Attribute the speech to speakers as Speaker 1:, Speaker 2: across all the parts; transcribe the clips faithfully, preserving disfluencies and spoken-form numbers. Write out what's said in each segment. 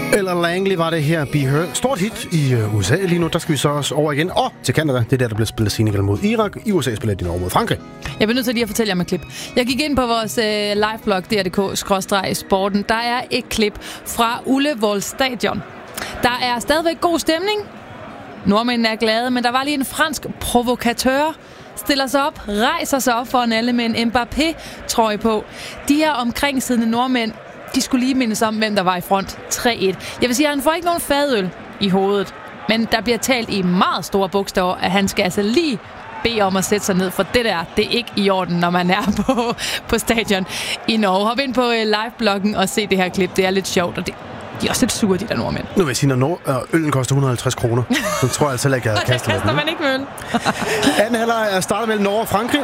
Speaker 1: Eller Langley var det her, Be Her. Stort hit i U S A lige nu. Der skal vi så også over igen. Og til Canada. Det er der, der bliver spillet Senegal mod Irak. I U S A spiller de Norge mod Frankrig.
Speaker 2: Jeg bliver nødt til lige at fortælle jer om et klip. Jeg gik ind på vores øh, liveblog, D R punktum D K skråstreg sporten. Der er et klip fra Ullevål Stadion. Der er stadigvæk god stemning. Nordmændene er glade, men der var lige en fransk provokatør, stiller sig op, rejser sig op foran alle med en Mbappé-trøje på. De her omkringsiddende nordmænd, de skulle lige mindes om, hvem der var i front. tre et. Jeg vil sige, at han får ikke nogen fadøl i hovedet, men der bliver talt i meget store bogstaver, at han skal altså lige bede om at sætte sig ned, for det der, det er ikke i orden, når man er på, på stadion i Norge. Hop ind på uh, livebloggen og se det her klip. Det er lidt sjovt, og det de er også lidt sure, de der nordmænd. Nu
Speaker 1: vil jeg sige, når øllen koster et hundrede og halvtreds kroner, så tror jeg altså ikke, jeg har kastet med den.
Speaker 2: kaster man ikke med øl.
Speaker 1: Anden halvleg er startet mellem Norge og Frankrig,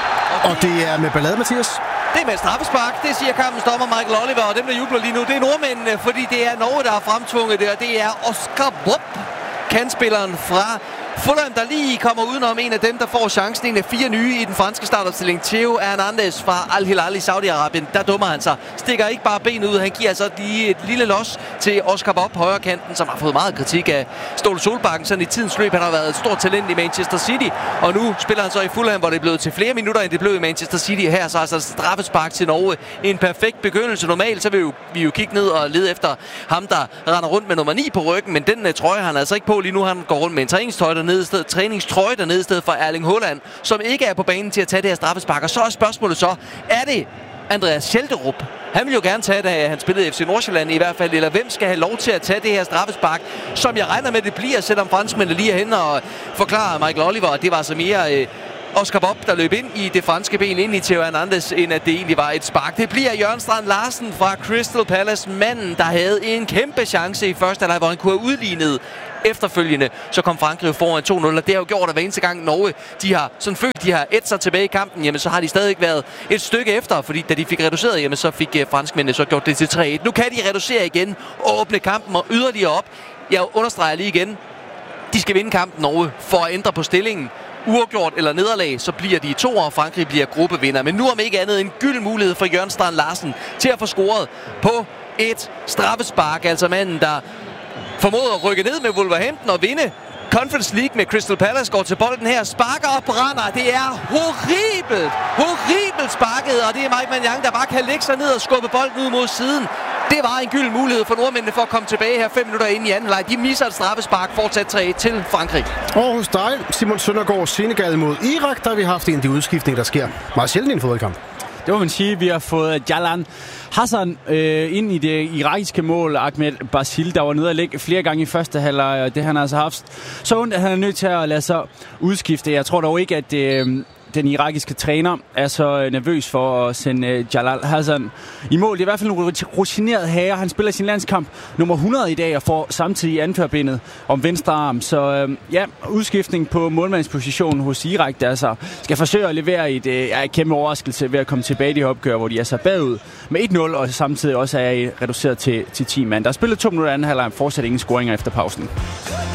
Speaker 1: og det er med ballade, Mathias.
Speaker 3: Det er med straffespark, det siger kampens dommer Michael Oliver, og dem, der jubler lige nu, det er nordmændene, fordi det er Norge, der har fremtvunget det, og det er Oscar Bob, kantspilleren fra Fulham, der lige kommer udenom en af dem, der får chancen. En af fire nye i den franske startopstilling. Theo Hernandez fra Al Hilal i Saudi-Arabien. Der dummer han sig. Stikker ikke bare benet ud. Han giver altså lige et lille los til Oscar Bob, højre kanten, som har fået meget kritik af Ståle Solbakken. Sådan i tidens løb. Han har været et stort talent i Manchester City. Og nu spiller han så i Fulham, hvor det er blevet til flere minutter, end det blev i Manchester City. Her så altså straffespark til Norge. En perfekt begyndelse. Normalt så vil vi jo, vi jo kigge ned og lede efter ham, der render rundt med nummer ni på ryggen. Men den uh, trøje han altså ikke på lige nu. Han går rundt med en træningstrøje dernede i stedet, træningstrøje dernede i stedet for Erling Haaland, som ikke er på banen til at tage det her straffespark. Og så er spørgsmålet så, er det Andreas Schelderup? Han vil jo gerne tage det, han spillede i F C Nordsjælland i hvert fald, eller hvem skal have lov til at tage det her straffespark, som jeg regner med, det bliver, selvom franskmændene lige er henne og forklarer Michael Oliver, at det var så mere øh, Oscar Bob, der løb ind i det franske ben, ind i Theo Hernandez, end at det egentlig var et spark. Det bliver Jørgen Strand Larsen fra Crystal Palace, manden, der havde en kæmpe chance i første halvleg, hvor han kunne have udlignet. Efterfølgende så kom Frankrig foran to nul, og det har jo gjort, at hver eneste gang Norge, de har sådan følt, de har et sig tilbage i kampen, jamen så har de stadig været et stykke efter, fordi da de fik reduceret, jamen så fik franskmændene så gjort det til tre et. Nu kan de reducere igen og åbne kampen og yderligere op. Jeg understreger lige igen, de skal vinde kampen Norge for at ændre på stillingen. Uafgjort eller nederlag, så bliver de to, og Frankrig bliver gruppevinder. Men nu om ikke andet en gylden mulighed for Jørgen Strand Larsen til at få scoret på et straffespark. Altså manden, der formåede at rykke ned med Wolverhampton og vinde Conference League med Crystal Palace, går til bolden her, sparker og brænder. Det er horribelt, horribelt sparket, og det er Mike Maignan, der bare kan lægge sig ned og skubbe bolden ud mod siden. Det var en gylden mulighed for nordmændene for at komme tilbage her fem minutter inde i anden leg. De misser et straffespark, fortsat tre et til Frankrig.
Speaker 1: Og hos dig, Simon Søndergaard, Senegal mod Irak, der har vi haft en af de udskiftninger, der sker meget sjældent i en fodboldkamp.
Speaker 4: Det må man sige. Vi har fået Jalan Hassan øh, ind i det irakiske mål. Ahmed Basil, der var nede og ligge flere gange i første halvleg, og det han har altså haft så ondt, at han er nødt til at lade sig udskifte. Jeg tror dog ikke, at øh, den irakiske træner er så nervøs for at sende øh, Jalal Hassan i mål. Det er i hvert fald en rutineret herre. Han spiller sin landskamp nummer hundrede i dag og får samtidig anførbindet om venstre arm. Så øh, ja, udskiftning på målmandspositionen hos Irak, der altså skal forsøge at levere et, øh, en kæmpe overraskelse ved at komme tilbage i de opgør, hvor de er så bagud med et nul, og samtidig også er reduceret til, til ti mand. Der er spillet to minutter anden halvleg, fortsat ingen scoringer efter pausen.